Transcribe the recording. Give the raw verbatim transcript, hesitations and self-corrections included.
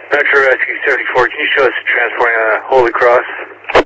Metro Rescue seventy-four, can you show us transporting a Holy Cross?